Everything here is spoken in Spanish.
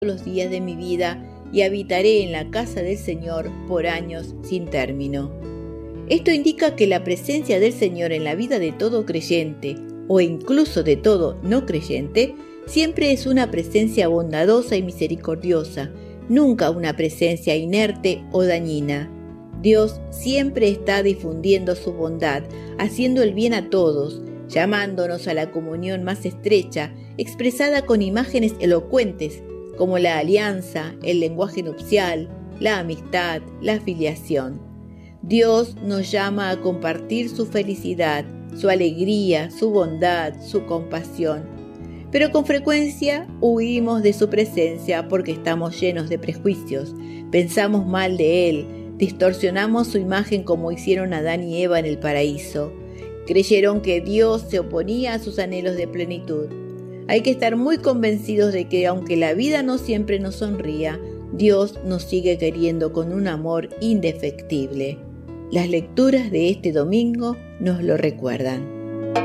los días de mi vida y habitaré en la casa del Señor por años sin término. Esto indica que la presencia del Señor en la vida de todo creyente, o incluso de todo no creyente, siempre es una presencia bondadosa y misericordiosa, nunca una presencia inerte o dañina. Dios siempre está difundiendo su bondad, haciendo el bien a todos, llamándonos a la comunión más estrecha, expresada con imágenes elocuentes, como la alianza, el lenguaje nupcial, la amistad, la filiación. Dios nos llama a compartir su felicidad, su alegría, su bondad, su compasión. Pero con frecuencia huimos de su presencia porque estamos llenos de prejuicios, pensamos mal de Él, distorsionamos su imagen como hicieron Adán y Eva en el paraíso. Creyeron que Dios se oponía a sus anhelos de plenitud. Hay que estar muy convencidos de que aunque la vida no siempre nos sonría, Dios nos sigue queriendo con un amor indefectible. Las lecturas de este domingo nos lo recuerdan.